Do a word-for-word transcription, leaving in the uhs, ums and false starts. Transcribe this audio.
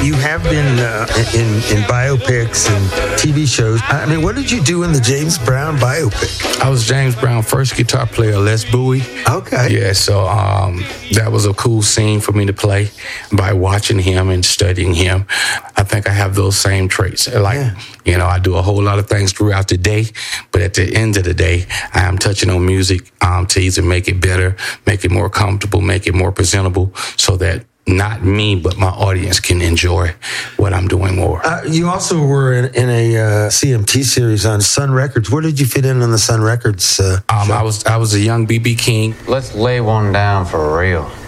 you have been uh, in, in biopics and T V shows. I mean, what did you do in the James Brown biopic? I was James Brown's first guitar player, Les Bowie. Okay. Yeah, so um, that was a cool scene for me to play by watching him and studying him. I think I have those same traits. Like, yeah. you know, I do a whole lot of things throughout the day, but at the end of the day, I am touching on music um, to either make it better, make it more comfortable, make it more presentable, so that not me, but my audience can enjoy what I'm doing more. Uh, you also were in, in a uh, C M T series on Sun Records. Where did you fit in on the Sun Records? Uh, um, I was I was a young B B King. Let's lay one down for real.